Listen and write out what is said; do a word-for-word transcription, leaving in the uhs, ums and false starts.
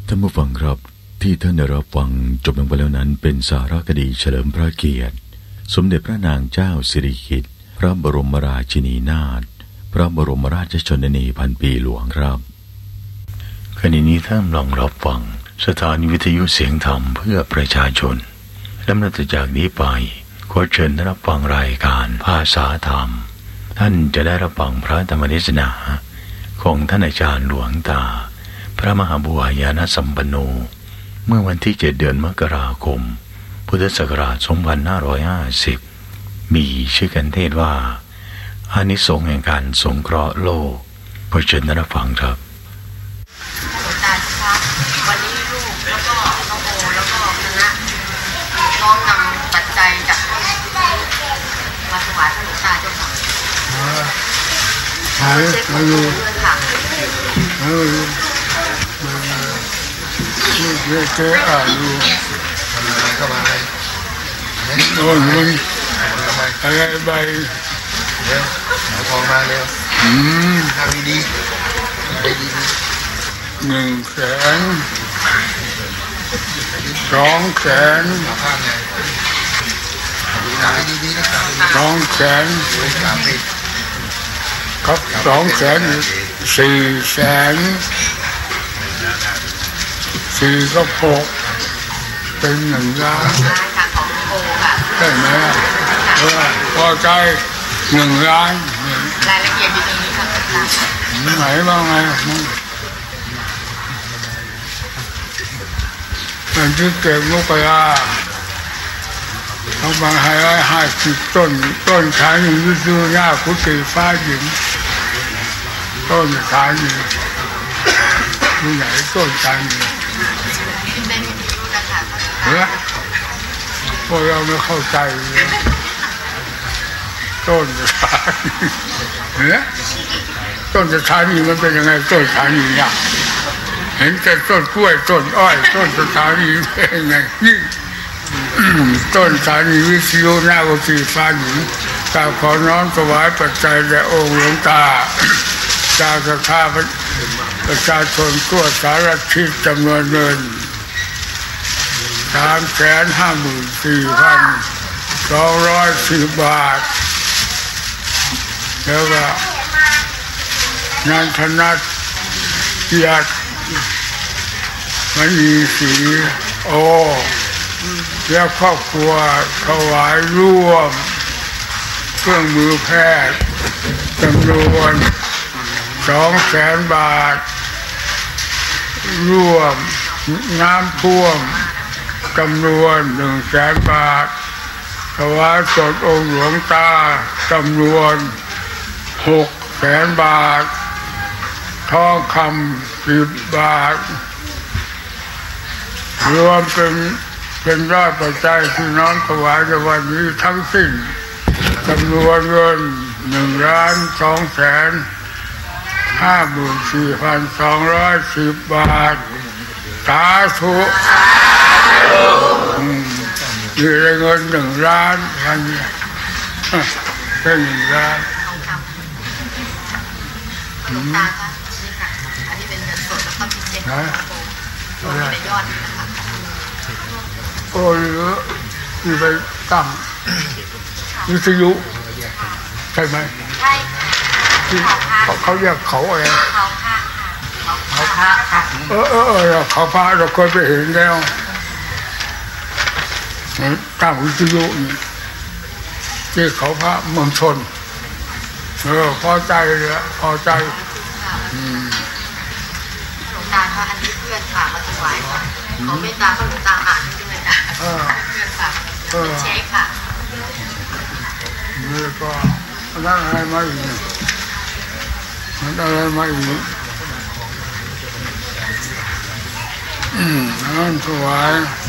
ท่านผู้ฟังครับที่ท่านได้รับฟังจบลงไปแล้วนั้นเป็นสารคดีเฉลิมพระเกียรติสมเด็จพระนางเจ้าสิริกิติ์พระบรมราชินีนาถพระบรมราชชนนีพันปีหลวงครับขณะนี้ท่านลองรับฟังสถานีวิทยุเสียงธรรมเพื่อประชาชนและนับจากนี้ไปขอเชิญท่านรับฟังรายการภาษาธรรมท่านจะได้รับฟังพระธรรมเทศนาของท่านอาจารย์หลวงตาพระมหาบุญญาณสัมปันโนเมื่อวันที่เจ็ดเดือนมกราคมพุทธศักราชสองพันห้าร้อยห้าสิบมีชื่อกันเทศว่าอานิสงส์แห่งการสงเคราะห์โลกขอเชิญท่านรับฟังครับอาจารย์ครับวันนี้ลูกแล้วก็น้องโอแล้วก็คณะน้องนำปัจจัยจากมาถวายพระหลวงตาเจ้าค่ะหายมาอยู่ค่ะมาอยู่นี่เจ๊เจ๊อ่านอยู่เข้ามาเลยโน่นมันอะไรใบเร็วเอาทองมาเร็วอืมทำดีๆดีๆหนึ่งแสนสองแสนเอาข้ามไงดูหนังดีๆนะครับสองแสนสามสิบครับสองแสนสี่แสนสี่ก็หกเป็นหนึ่งล้านใช่ไหมเออพอใจหนึ่งล้านรายละเอียดอยู่ตรงนี้ค่ะไหนบ้างไงมันที่เก็บลูกกระลาเขาบางให้ร้อยห้าสิบต้นต้นขายอยู่ที่ซื้อหน้ากุฏิฟ้าหญิงต้นขายอยู่ที่ไหนต้นขายอยู่เฮ้ยพวกเราไม่เข้าใจเลยต้นขายเฮ้ยต้นสถานีมันเป็นยังไงต้นสถานีเนี่ยเห็นแต่ต้นกล้วยต้นอ้อยต้นสถานีเป็นยังไงนี่ต้นสถานีวิทยุหน้ากุฏิฟ้าหญิงกราบขอน้อมถวายปัจจัยแด่องค์หลวงตาจากศรัทธาประชาชนทั่วสารทิศจำนวนเงินสามแสนห้าหมื่นสี่พันสองร้อยสิบบาทแล้วก็นันทนัทเกียรติมณีศรีโอและครอบครัวถวายร่วมเครื่องมือแพทย์จำนวนสองแสนบาทร่วมน้ำท่วมจำนวนหนึ่งแสนบาทถวายสดองค์หลวงตาจำนวนหกแสนบาททองคำสิบบาทรวมเป็นเป็นยอดปัจจัยที่น้องถวายในวันนี้ทั้งสิ้นจำนวนเงินหนึ่งล้านสองแสนห้าหมื่นสี่พันสองร้อยสิบบาทสาธุมีเงินหนึ่งล้านพันเป็นหนึ่งล้านหลวงตาคะนี่ค่ะอันนี้เป็นเงินสดแล้วก็พิเศษรวมในยอดนะคะโอ้ยที่ไปตั้งวิทยุใช่ไหมใช่ที่เขาเขาเรียกเขาอะไรเขาพระเขาพระค่ะเออเออเออเขาพระเราเคยไปเห็นแล้วตั้งวิทยุนี่ที่เขาพระเมืองชนเออพอใจเลยพอใจอืมหลวงตาคะอันนี้เพื่อนฝากมาถวายเขาเมตตาพระหลวงตาอ่านให้ด้วยนะเพื่อนฝากเป็นเช็คค่ะนี่ก็นั่นอะไรมาอีกนั่นอะไรมาอีกอืมนั่นถวาย